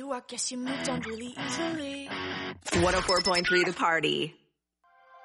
you. I guess you moved on really easily. 104.3 The Party.